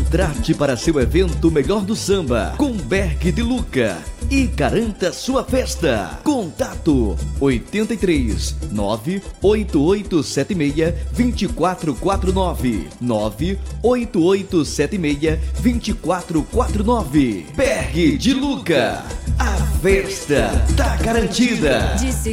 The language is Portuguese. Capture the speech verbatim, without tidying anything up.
Contrate para seu evento o melhor do samba com Berg de Luca e garanta sua festa. Contato oito três nove oito oito sete seis dois quatro quatro nove nove oito oito sete seis dois quatro quatro nove. Berg de Luca, a festa tá garantida.